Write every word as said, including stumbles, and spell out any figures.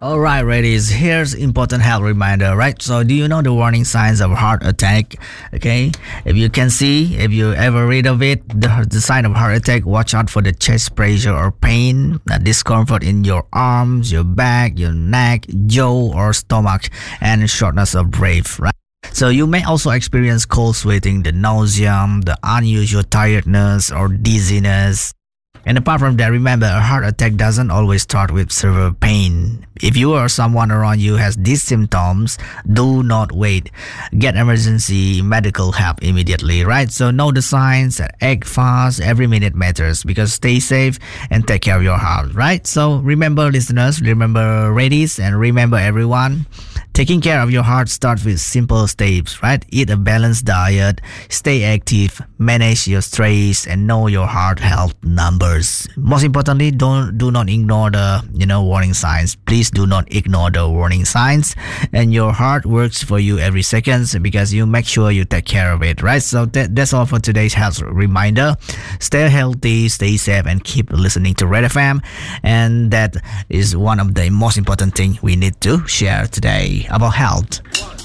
All right, ladies, here's important health reminder, right? So do you know the warning signs of heart attack? Okay, if you can see, if you ever read of it, the, the sign of heart attack, watch out for the chest pressure or pain, uh, discomfort in your arms, your back, your neck, jaw or stomach, and shortness of breath, right? So you may also experience cold sweating, the nausea, the unusual tiredness or dizziness. And apart from that, remember, a heart attack doesn't always start with severe pain. If you or someone around you has these symptoms, do not wait. Get emergency medical help immediately, right? So know the signs, act fast, every minute matters, because stay safe and take care of your heart, right? So remember, listeners, remember, ladies, and remember, everyone, taking care of your heart starts with simple steps, right? Eat a balanced diet, stay active, manage your stress, and know your heart health numbers. Most importantly, don't do not ignore the you know warning signs. Please do not ignore the warning signs. And your heart works for you every second because you make sure you take care of it, right? So that, that's all for today's health reminder. Stay healthy, stay safe, and keep listening to Red F M. And that is one of the most important things we need to share today about health.